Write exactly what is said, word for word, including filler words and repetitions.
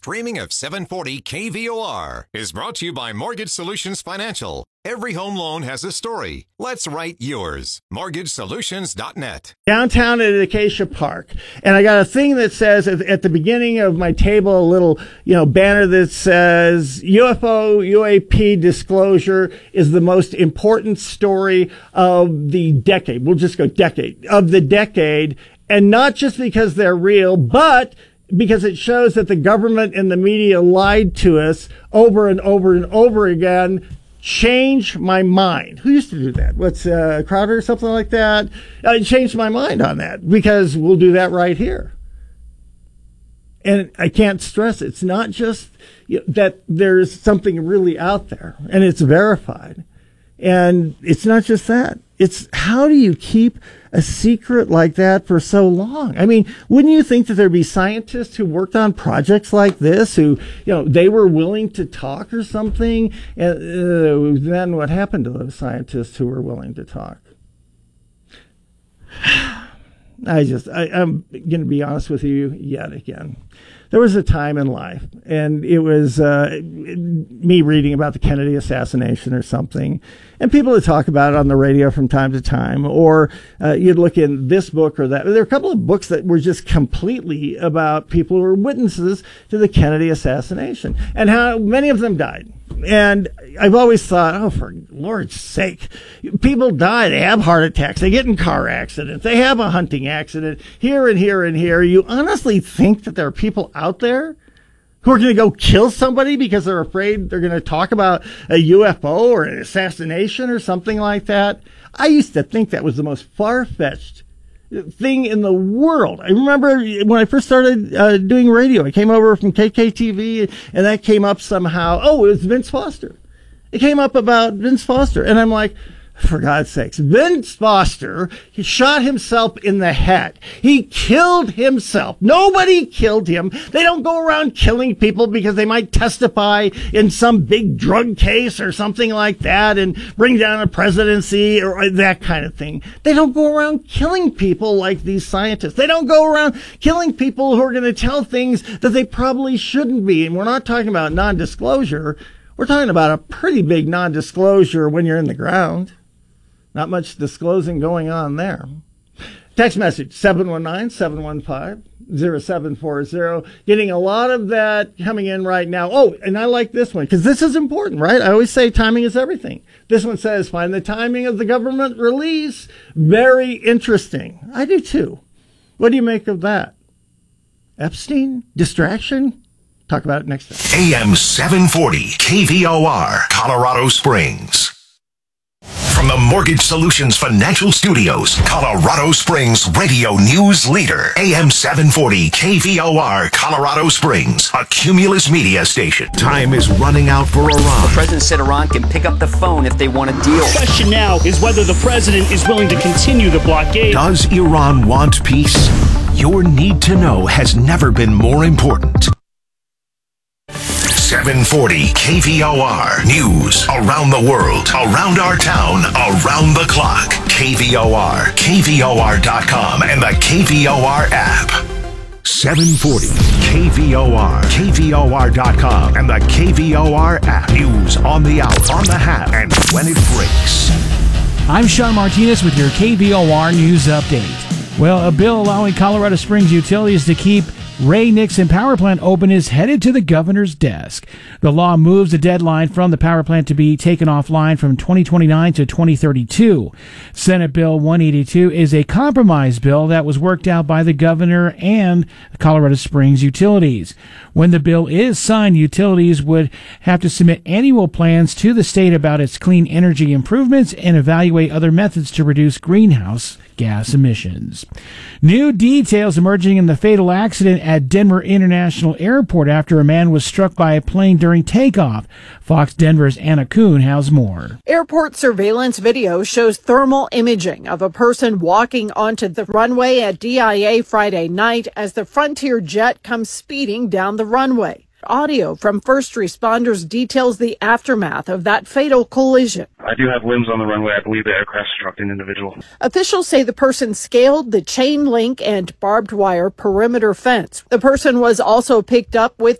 streaming of seven forty K V O R is brought to you by Mortgage Solutions Financial. Every home loan has a story. Let's write yours. mortgage solutions dot net. Downtown at Acacia Park. And I got a thing that says at, at the beginning of my table, a little, you know, banner that says U F O U A P disclosure is the most important story of the decade. We'll just go decade of the decade. And not just because they're real, but because it shows that the government and the media lied to us over and over and over again. Change my mind. Who used to do that? What's uh, Crowder or something like that? I changed my mind on that because we'll do that right here. And I can't stress it. It's not just you know, that there's something really out there and it's verified. And it's not just that. It's how do you keep a secret like that for so long? I mean, wouldn't you think that there'd be scientists who worked on projects like this who, you know, they were willing to talk or something? And uh, then what happened to those scientists who were willing to talk? I just, I, I'm going to be honest with you yet again. There was a time in life, and it was uh, me reading about the Kennedy assassination or something, and people would talk about it on the radio from time to time, or uh, you'd look in this book or that. There were a couple of books that were just completely about people who were witnesses to the Kennedy assassination, and how many of them died. And I've always thought, oh, for Lord's sake, people die. They have heart attacks. They get in car accidents. They have a hunting accident here and here and here. You honestly think that there are people out there who are going to go kill somebody because they're afraid they're going to talk about a U F O or an assassination or something like that? I used to think that was the most far-fetched thing in the world. I remember when I first started uh, doing radio, I came over from K K T V and that came up somehow. Oh, it was Vince Foster. It came up about Vince Foster. And I'm like, for God's sakes, Vince Foster, he shot himself in the head. He killed himself. Nobody killed him. They don't go around killing people because they might testify in some big drug case or something like that and bring down a presidency or that kind of thing. They don't go around killing people like these scientists. They don't go around killing people who are going to tell things that they probably shouldn't be. And we're not talking about non-disclosure. We're talking about a pretty big non-disclosure when you're in the ground. Not much disclosing going on there. Text message, seven one nine, seven one five, zero seven four zero. Getting a lot of that coming in right now. Oh, and I like this one because this is important, right? I always say timing is everything. This one says, find the timing of the government release very interesting. I do too. What do you make of that? Epstein? Distraction? Talk about it next time. A M seven forty, K V O R, Colorado Springs. From the Mortgage Solutions Financial Studios, Colorado Springs radio news leader, A M seven forty K V O R, Colorado Springs, a Cumulus media station. Time is running out for Iran. The president said Iran can pick up the phone if they want a deal. The question now is whether the president is willing to continue the blockade. Does Iran want peace? Your need to know has never been more important. seven forty K V O R. News around the world, around our town, around the clock. K V O R, K V O R dot com, and the K V O R app. seven forty K V O R, K V O R dot com, and the K V O R app. News on the hour, on the half, and when it breaks. I'm Sean Martinez with your K V O R News Update. Well, a bill allowing Colorado Springs utilities to keep Ray Nixon power plant open is headed to the governor's desk. The law moves the deadline from the power plant to be taken offline from twenty twenty-nine to twenty thirty-two. Senate Bill one eighty-two is a compromise bill that was worked out by the governor and Colorado Springs utilities. When the bill is signed, utilities would have to submit annual plans to the state about its clean energy improvements and evaluate other methods to reduce greenhouse gas emissions. New details emerging in the fatal accident at Denver International Airport after a man was struck by a plane during takeoff. Fox Denver's Anna Kuhn has more. Airport surveillance video shows thermal imaging of a person walking onto the runway at D I A Friday night as the Frontier jet comes speeding down the runway. Audio from first responders details the aftermath of that fatal collision. I do have limbs on the runway. I believe the aircraft struck an individual. Officials say the person scaled the chain link and barbed wire perimeter fence. The person was also picked up with